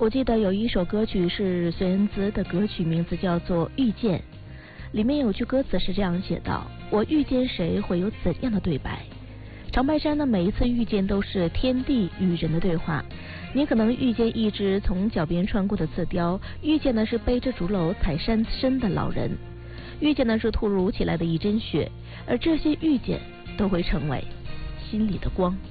我记得有一首歌曲是孙燕姿的歌曲，名字叫做《遇见》，里面有句歌词是这样写道：我遇见谁会有怎样的对白？长白山的每一次遇见都是天地与人的对话，你可能遇见一只从脚边穿过的刺雕，遇见的是背着竹篓踩山参的老人，遇见的是突如其来的一阵雪，而这些遇见都会成为心里的光。